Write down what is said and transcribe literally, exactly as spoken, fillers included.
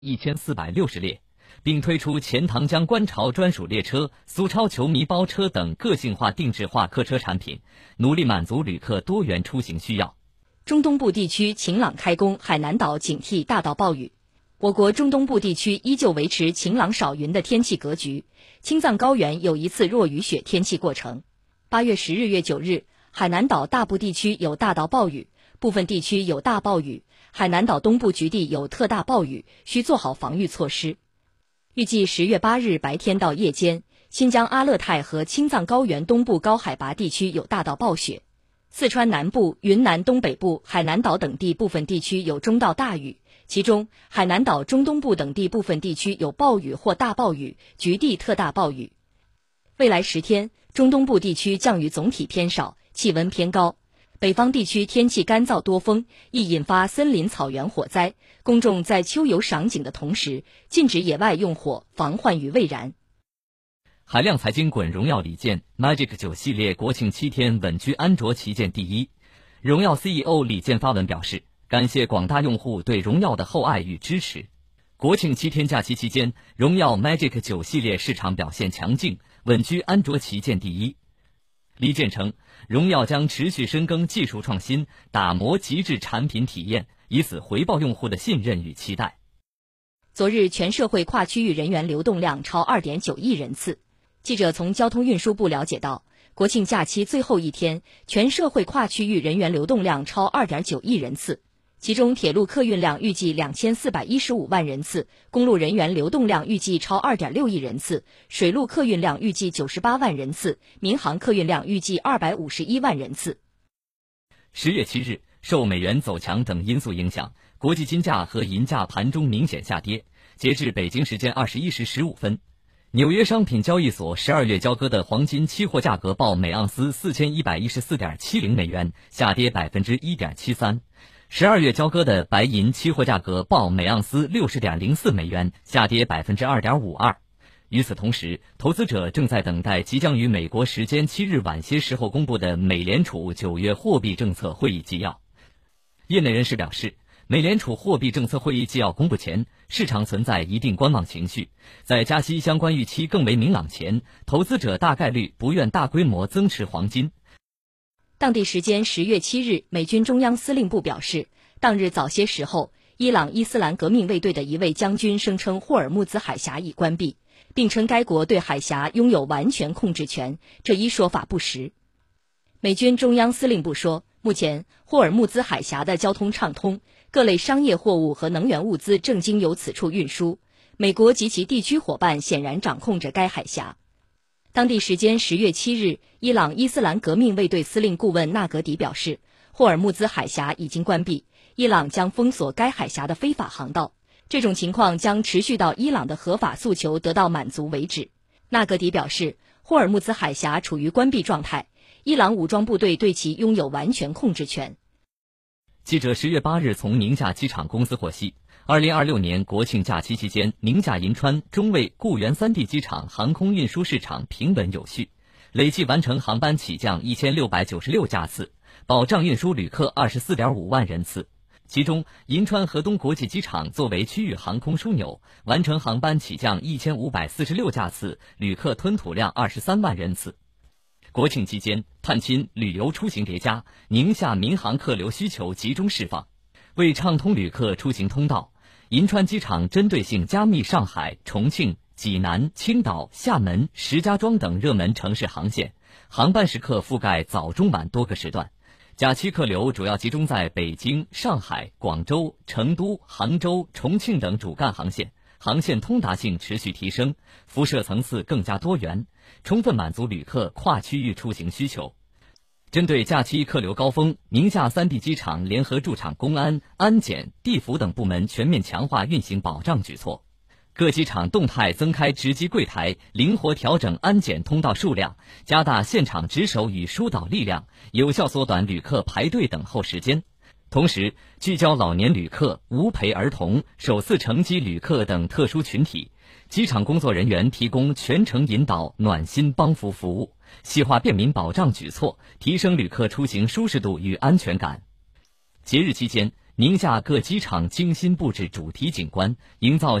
一千四百六十列，并推出钱塘江观潮专属列车、苏超球迷包车等个性化定制化客车产品，努力满足旅客多元出行需要。 中东部地区晴朗开工，海南岛警惕大到暴雨。我国中东部地区依旧维持晴朗少云的天气格局，青藏高原有一次弱雨雪天气过程。八月十日月九日，海南岛大部地区有大到暴雨，部分地区有大暴雨，海南岛东部局地有特大暴雨，需做好防御措施。预计十月八日白天到夜间，新疆阿勒泰和青藏高原东部高海拔地区有大到暴雪，四川南部、云南东北部、海南岛等地部分地区有中到大雨，其中海南岛中东部等地部分地区有暴雨或大暴雨，局地特大暴雨。未来十天，中东部地区降雨总体偏少，气温偏高。北方地区天气干燥多风，易引发森林草原火灾。公众在秋游赏景的同时，禁止野外用火，防患于未然。 海量财经滚荣耀礼剑 Magic 九系列国庆七天稳居安卓旗舰第一。荣耀 C E O 李健发文表示，感谢广大用户对荣耀的厚爱与支持。国庆七天假期期间，荣耀 Magic 九系列市场表现强劲，稳居安卓旗舰第一。李健称，荣耀将持续深耕技术创新，打磨极致产品体验，以此回报用户的信任与期待。 昨日全社会跨区域人员流动量超 二点九亿人次。记者从交通运输部了解到，国庆假期最后一天，全社会跨区域人员流动量超 二点九亿人次。其中铁路客运量预计两千四百一十五万人次，公路人员流动量预计超 二点六亿人次，水路客运量预计九十八万人次，民航客运量预计二百五十一万人次。 十月七日，受美元走强等因素影响，国际金价和银价盘中明显下跌。截至北京时间二十一时十五分，纽约商品交易所十二月交割的黄金期货价格报每盎司四千一百一十四点七零美元，下跌百分之一点七三。十二月交割的白银期货价格报每盎司六十点零四美元，下跌百分之二点五二。与此同时，投资者正在等待即将于美国时间七日晚些时候公布的美联储九月货币政策会议纪要。业内人士表示，美联储货币政策会议纪要公布前，市场存在一定观望情绪，在加息相关预期更为明朗前，投资者大概率不愿大规模增持黄金。 当地时间十月七日，美军中央司令部表示，当日早些时候，伊朗伊斯兰革命卫队的一位将军声称霍尔木兹海峡已关闭，并称该国对海峡拥有完全控制权，这一说法不实。美军中央司令部说，目前霍尔木兹海峡的交通畅通，各类商业货物和能源物资正经由此处运输，美国及其地区伙伴显然掌控着该海峡。当地时间十月七日，伊朗伊斯兰革命卫队司令顾问纳格迪表示，霍尔木兹海峡已经关闭，伊朗将封锁该海峡的非法航道，这种情况将持续到伊朗的合法诉求得到满足为止。纳格迪表示，霍尔木兹海峡处于关闭状态，伊朗武装部队对其拥有完全控制权。 记者十月八日从宁夏机场公司获悉，二零二六年国庆假期期间，宁夏银川、中卫、固原三地机场航空运输市场平稳有序，累计完成航班起降一千六百九十六架次，保障运输旅客二十四点五万人次。其中，银川河东国际机场作为区域航空枢纽，完成航班起降一千五百四十六架次，旅客吞吐量二十三万人次。国庆期间，探亲、旅游出行叠加，宁夏民航客流需求集中释放。为畅通旅客出行通道，银川机场针对性加密上海、重庆、济南、青岛、厦门、石家庄等热门城市航线，航班时刻覆盖早中晚多个时段。假期客流主要集中在北京、上海、广州、成都、杭州、重庆等主干航线，航线通达性持续提升，辐射层次更加多元，充分满足旅客跨区域出行需求。针对假期客流高峰，宁夏三地机场联合驻场公安、安检、地服等部门全面强化运行保障举措。各机场动态增开值机柜台，灵活调整安检通道数量，加大现场值守与疏导力量，有效缩短旅客排队等候时间。同时，聚焦老年旅客、无陪儿童、首次乘机旅客等特殊群体，机场工作人员提供全程引导、暖心帮扶服务，细化便民保障举措，提升旅客出行舒适度与安全感。节日期间， 宁夏各机场精心布置主题景观，营造